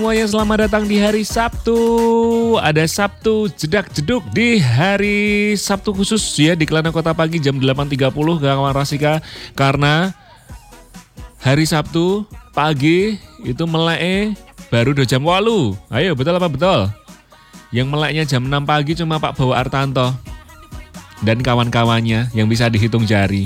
semuanya, selamat datang di hari Sabtu. Ada Sabtu jedak jeduk di hari Sabtu khusus ya di Kelana Kota Pagi jam 8.30 kawan Rasika. Karena hari Sabtu pagi itu melek baru do jam 8. Ayo betul apa betul? Yang meleknya jam 6 pagi cuma Pak Bawa Artanto dan kawan-kawannya yang bisa dihitung jari.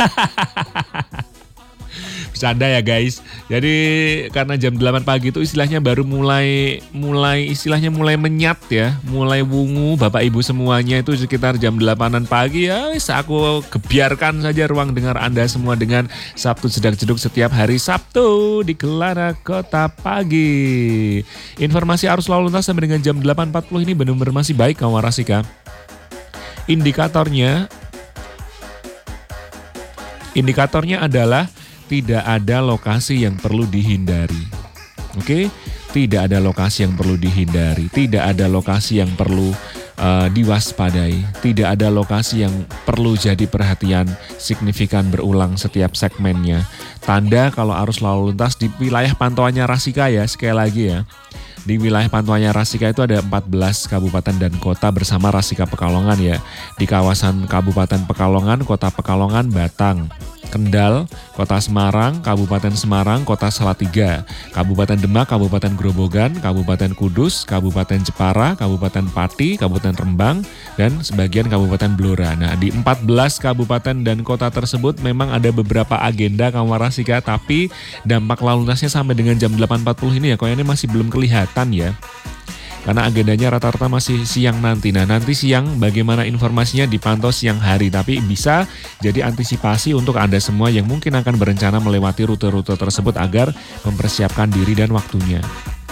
Bercanda ya guys. Jadi karena jam 8 pagi itu istilahnya baru mulai menyat ya, mulai wungu Bapak Ibu semuanya itu sekitar jam 8-an pagi ya. Aku gebiarkan saja ruang dengar Anda semua dengan Sabtu Jedak Jeduk setiap hari Sabtu di Kelana Kota Pagi. Informasi arus lalu lintas sampai dengan jam 8.40 ini benar-benar masih baik kawan Rasika. Indikatornya adalah tidak ada lokasi yang perlu dihindari. Oke? Tidak ada lokasi yang perlu dihindari. Tidak ada lokasi yang perlu diwaspadai. Tidak ada lokasi yang perlu jadi perhatian signifikan berulang setiap segmennya. Tanda kalau arus lalu lintas di wilayah pantauannya Rasika ya, sekali lagi ya. Di wilayah pantauannya Rasika itu ada 14 kabupaten dan kota bersama Rasika Pekalongan ya. Di kawasan Kabupaten Pekalongan, Kota Pekalongan, Batang, Kendal, Kota Semarang, Kabupaten Semarang, Kota Salatiga, Kabupaten Demak, Kabupaten Grobogan, Kabupaten Kudus, Kabupaten Jepara, Kabupaten Pati, Kabupaten Rembang, dan sebagian Kabupaten Blora. Nah, di 14 kabupaten dan kota tersebut memang ada beberapa agenda kawan Rasika, tapi dampak lalu lintasnya sampai dengan jam 8.40 ini ya, kayaknya masih belum kelihatan ya. Karena agendanya rata-rata masih siang nanti. Nah nanti siang bagaimana informasinya dipantau siang hari. Tapi bisa jadi antisipasi untuk Anda semua yang mungkin akan berencana melewati rute-rute tersebut agar mempersiapkan diri dan waktunya.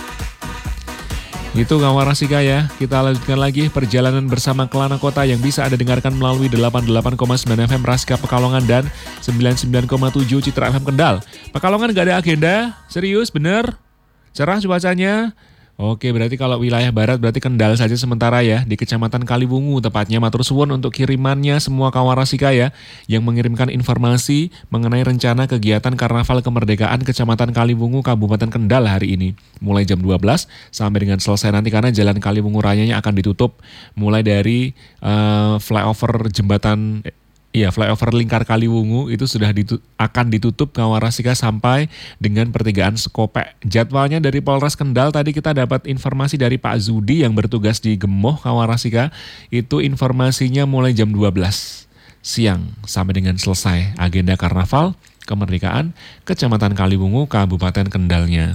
Itu kawan Rasika ya. Kita lanjutkan lagi perjalanan bersama Kelana Kota yang bisa Anda dengarkan melalui 88,9 FM Rasika Pekalongan dan 99,7 Citra FM Kendal. Pekalongan gak ada agenda? Serius? Bener? Cerah cuacanya? Oke, berarti kalau wilayah barat berarti Kendal saja sementara ya, di Kecamatan Kaliwungu tepatnya. Matur suwun untuk kirimannya semua kawan Rasika ya, yang mengirimkan informasi mengenai rencana kegiatan Karnaval Kemerdekaan Kecamatan Kaliwungu Kabupaten Kendal hari ini. Mulai jam 12 sampai dengan selesai nanti karena Jalan Kaliwungu Rayanya akan ditutup mulai dari flyover flyover Lingkar Kaliwungu itu sudah akan ditutup kawan Rasika sampai dengan pertigaan Sekopek. Jadwalnya dari Polres Kendal tadi kita dapat informasi dari Pak Zudi yang bertugas di Gemoh kawan Rasika. Itu informasinya mulai jam 12 siang sampai dengan selesai agenda Karnaval Kemerdekaan Kecamatan Kaliwungu Kabupaten Kendalnya.